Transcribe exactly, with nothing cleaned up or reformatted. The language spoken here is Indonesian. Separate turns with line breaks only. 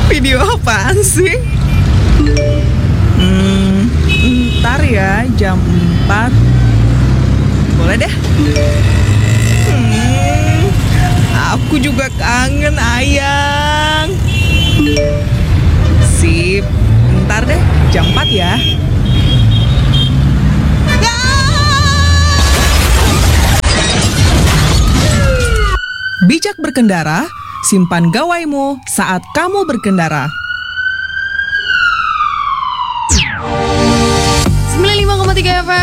Video apaan sih? Hmm, ntar ya, jam empat. Boleh deh. Hmm, aku juga kangen, Ayang. Sip, ntar deh, jam empat ya. Bijak berkendara, simpan gawaimu saat kamu berkendara.
sembilan puluh lima koma tiga F M